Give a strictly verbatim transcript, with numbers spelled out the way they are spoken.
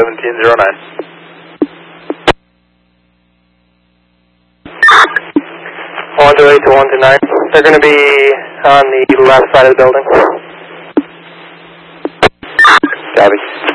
seventeen zero nine. one two eight to one two nine. They're going to be on the left side of the building. Copy.